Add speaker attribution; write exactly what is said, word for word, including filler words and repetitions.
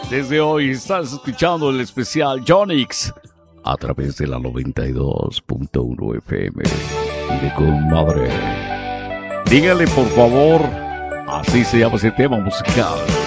Speaker 1: Desde hoy estás escuchando el especial Jonix a través de la noventa y dos punto uno F M de Comadre. Dígale por favor, así se llama ese tema musical.